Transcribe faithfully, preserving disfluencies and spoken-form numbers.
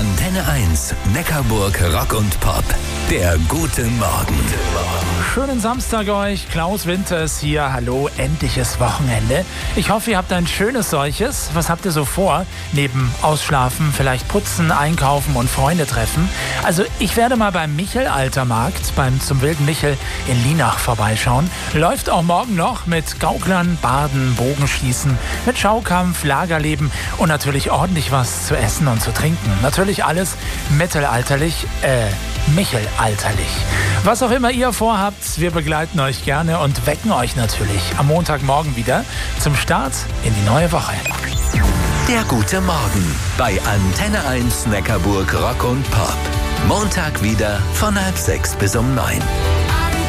Antenne eins, Neckarburg Rock und Pop. Der gute Morgen. Schönen Samstag euch, Klaus Winters hier. Hallo, endliches Wochenende. Ich hoffe, ihr habt ein schönes solches. Was habt ihr so vor? Neben Ausschlafen, vielleicht putzen, einkaufen und Freunde treffen. Also ich werde mal beim Michel-Altermarkt, beim Zum Wilden Michel in Lienach vorbeischauen. Läuft auch morgen noch mit Gauklern, Baden, Bogenschießen, mit Schaukampf, Lagerleben und natürlich ordentlich was zu essen und zu trinken. Natürlich alles mittelalterlich, äh, Michelalterlich. Was auch immer ihr vorhabt, wir begleiten euch gerne und wecken euch natürlich am Montagmorgen wieder zum Start in die neue Woche. Der gute Morgen bei Antenne eins Neckarburg Rock und Pop. Montag wieder von halb sechs bis um neun.